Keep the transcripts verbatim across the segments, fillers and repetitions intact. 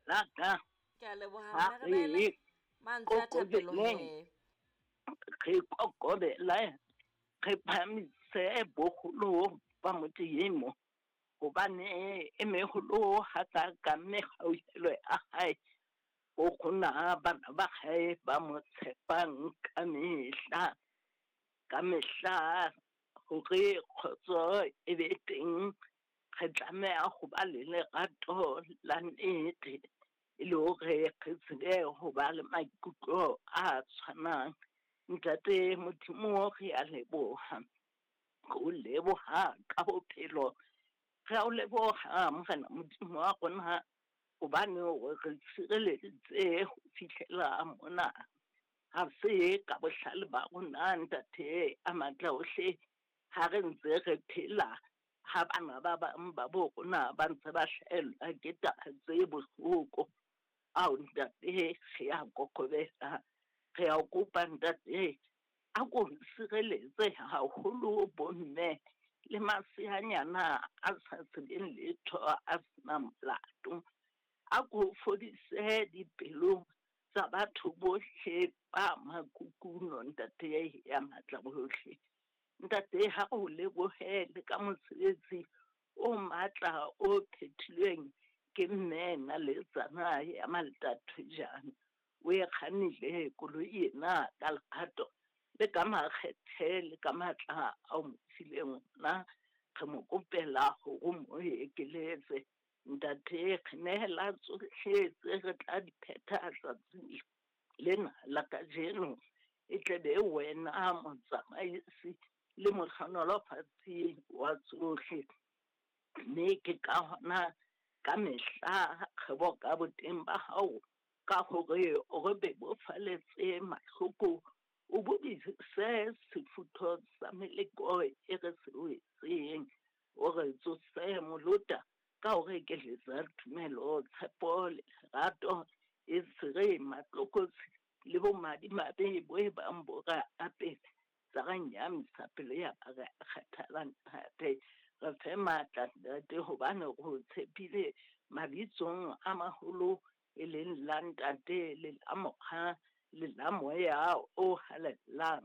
la ka Ke a leboha ha mme re bele re mantswe a thapelo kokobeleng he. re kokobela re phamise bogolo ba modimo gobane e megolo ga ka ka megauhelo a gae o gona bana ba gae ba mo tshepang ka mehla ka mehla gore kgotso e be teng re tlameha go ba le lerato la nnete e le gore re tsebe go ba le maikutlo a tshwanang ntate modimo re a leboga go leboga ka bophelo re a o leboga mogala modimo wa rona gobane re sireleditse go fitlhela mona ga se ka botlhale ba rona ntate a maatla otlhe ga re ntse re phela ga bana ba bangwe ba bo rona ba ntse ba hlaelwa ke taba tse bohloko ao ntate ge a kokobela re a kopa ntate a ko sireletse gagolo bomme le maseanyana a sa tsebeng letho a sena molato a ko fodise dipelo tsa batho botlhe ba makukuno ntate ya maatla botlhe ntate ha go lebogele ka mosebetsi o maatla o phethilweng ke mmena le tsana ya maltatho jana o e kganile koloi ena ka lerato le ka makgethe le ka maatla a o mofileng na re mo kopela go mo ekeletse ntate re neela tsotlhe tse re tla di phetha tsatsing lena la kajeno e tlebe wena motsamaisi le motlhonolofatsi wa tsotlhe mme ke ka gona ka mehla re boka boteng ba gago ka gore o re bebofaletse matlhoko o bodise sefutho sa meleko e re se wetseng o re tsose molota ka o re ekeletsa tumelo tshepo le lerato e sere matlokotsi le bomadimabe bo e bang bo ra apere tsa ga nyamisa pelo ya ba re kgathalang thate re fe maatla ntate gobane go tshepile mabitsong a magolo e leng la ntate le la moga le la moya o halalelang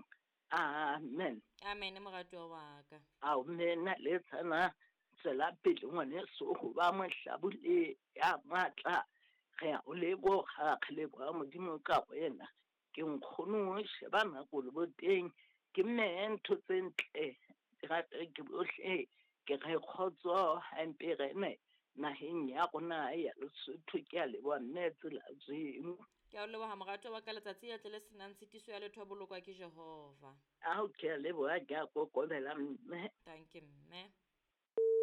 amen Amen moratuwa wa ka. amen le tsana tsela pele ngwaneso go ba mohlabole ya maatla re a o leboga re leboga modimo ka wena ke nkgono sheba nako le boteng ke mme ntho tse ntle rata ke bohle ke re kgotso hampe rene naheng ya rona ya Lesotho ke a leboha mme tsela tseno Ke a leboha moratuwa wa ka letsatsi ya tle le senang tshitiso ya letho bolokwa ke Jehova. a o ke a leboha ke a kokobela mme Thank you mme.